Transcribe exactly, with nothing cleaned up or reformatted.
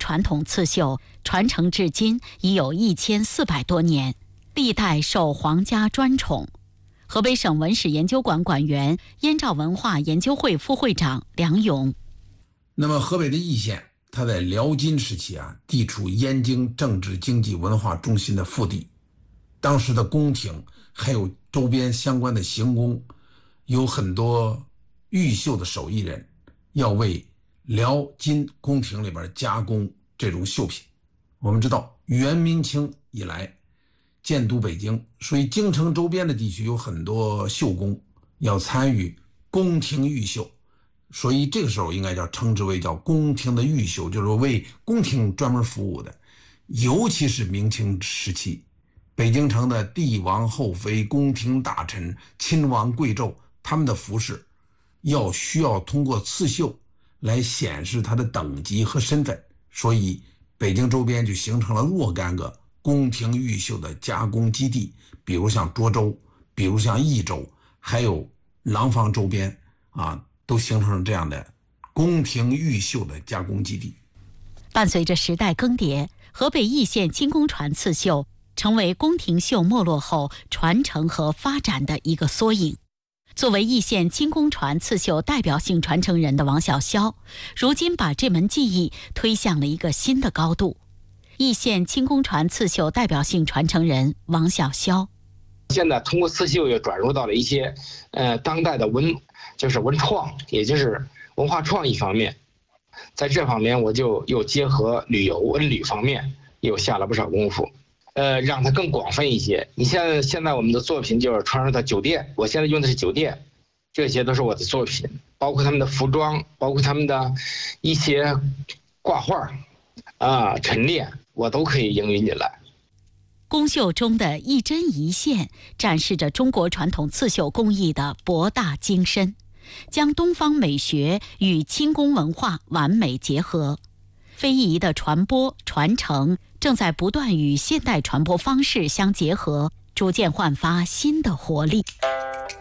传统刺绣传承至今已有一千四百多年，历代受皇家专宠。河北省文史研究馆馆员、燕赵文化研究会副会长梁勇。 那么河北的易县，它在辽金时期啊，地处燕京政治经济文化中心的腹地，当时的宫廷还有周边相关的行宫，有很多玉绣的手艺人要为辽金宫廷里边加工这种绣品。我们知道元明清以来建都北京，所以京城周边的地区有很多绣工要参与宫廷玉绣，所以这个时候应该叫称之为叫宫廷的御绣，就是为宫廷专门服务的。尤其是明清时期，北京城的帝王后妃、宫廷大臣、亲王贵胄，他们的服饰要需要通过刺绣来显示他的等级和身份，所以北京周边就形成了若干个宫廷御绣的加工基地，比如像涿州，比如像益州，还有廊坊周边啊，都形成了这样的宫廷御绣的加工基地。 伴随着时代更迭，河北易县金工船刺绣成为宫廷绣没落后传承和发展的一个缩影。作为易县金工船刺绣代表性传承人的王小霄，如今把这门技艺推向了一个新的高度。易县金工船刺绣代表性传承人王小霄， 现在通过刺绣也转入到了一些呃当代的文，就是文创，也就是文化创意方面。在这方面，我就又结合旅游文旅方面，又下了不少功夫，呃，让它更广泛一些。你现在现在我们的作品就是传入到酒店，我现在用的是酒店，这些都是我的作品，包括他们的服装，包括他们的一些挂画啊、陈列，我都可以应用进来。 宫绣中的一针一线，展示着中国传统刺绣工艺的博大精深，将东方美学与清宫文化完美结合。非遗的传播传承正在不断与现代传播方式相结合，逐渐焕发新的活力。